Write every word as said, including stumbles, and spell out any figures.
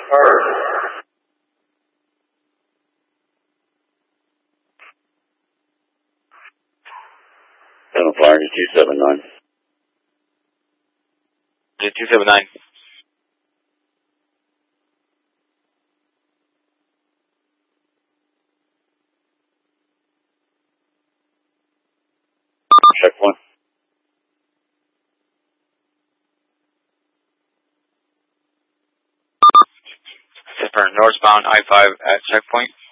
Card. Seven Flyer to two seven nine. To two seven nine. Checkpoint. For northbound I five at checkpoint.